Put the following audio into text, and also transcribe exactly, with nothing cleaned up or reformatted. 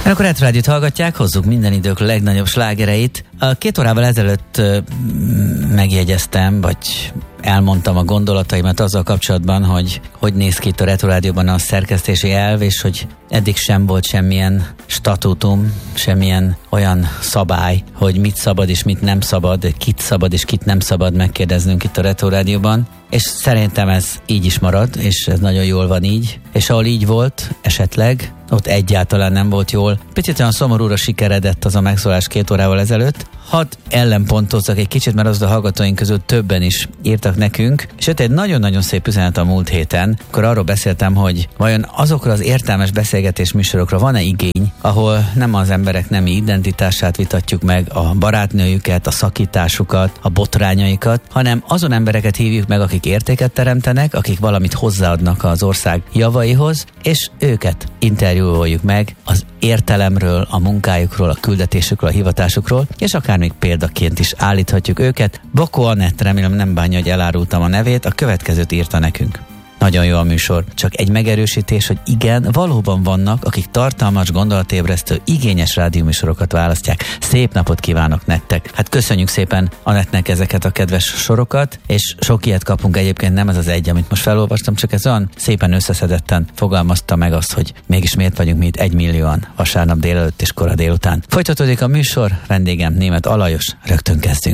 Akkor Retro Rádiót hallgatják, hozzuk minden idők legnagyobb slágereit. A két órával ezelőtt megjegyeztem, vagy elmondtam a gondolataimat azzal kapcsolatban, hogy hogy néz ki itt a Retro Rádióban a szerkesztési elv, és hogy eddig sem volt semmilyen statútum, semmilyen olyan szabály, hogy mit szabad és mit nem szabad, kit szabad és kit nem szabad megkérdeznünk itt a Retro Rádióban. És szerintem ez így is marad, és ez nagyon jól van így. És ahol így volt, esetleg, ott egyáltalán nem volt jól. Picit olyan szomorúra sikeredett az a megszólás két órával ezelőtt. Hadd ellenpontozzak egy kicsit, mert az a hallgatóink közül többen is írtak nekünk. És jött egy nagyon-nagyon szép üzenet a múlt héten, akkor arról beszéltem, hogy vajon azokra az értelmes beszélgetés műsorokra van-e igény, ahol nem az emberek nemi identitását vitatjuk meg, a barátnőjüket, a szakításukat, a botrányaikat, hanem azon embereket hívjuk meg, akik értéket teremtenek, akik valamit hozzáadnak az ország javaihoz, és őket interjúoljuk meg az értelemről, a munkájukról, a küldetésükről, a hivatásukról, és akár még példaként is állíthatjuk őket. Bokó Anett, remélem nem bánja, hogy elárultam a nevét, a következőt írta nekünk. Nagyon jó a műsor, csak egy megerősítés, hogy igen, valóban vannak, akik tartalmas, gondolatébresztő, igényes rádióműsorokat választják. Szép napot kívánok nektek! Hát köszönjük szépen Anettnek ezeket a kedves sorokat, és sok ilyet kapunk egyébként, nem ez az egy, amit most felolvastam, csak ez olyan szépen összeszedetten fogalmazta meg azt, hogy mégis miért vagyunk mi itt egymillióan vasárnap délelőtt és kora délután. Folytatódik a műsor, vendégem Németh Alajos, rögtön kezdünk.